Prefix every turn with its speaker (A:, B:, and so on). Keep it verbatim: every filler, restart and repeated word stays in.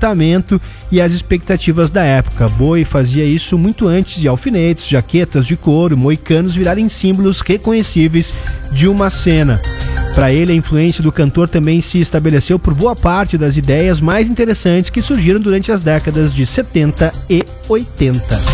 A: comportamento e as expectativas da época. Bowie fazia isso muito antes de alfinetes, jaquetas de couro, moicanos virarem símbolos reconhecíveis de uma cena. Para ele, a influência do cantor também se estabeleceu por boa parte das ideias mais interessantes que surgiram durante as décadas de setenta e oitenta.